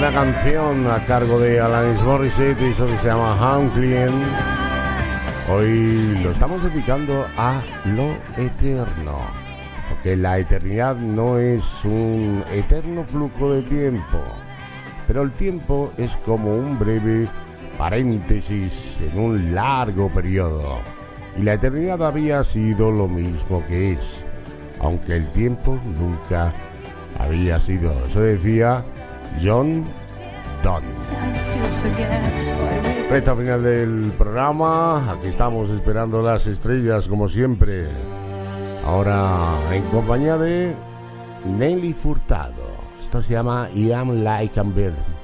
Buena canción a cargo de Alanis Morissette, y eso que se llama Hunklin. Hoy lo estamos dedicando a lo eterno, porque la eternidad no es un eterno flujo de tiempo, pero el tiempo es como un breve paréntesis en un largo periodo, y la eternidad había sido lo mismo que es, aunque el tiempo nunca había sido. Eso decía John Donne. Recta final del programa. Aquí estamos esperando las estrellas como siempre. Ahora en compañía de Nelly Furtado. Esto se llama I Am Like a Bird.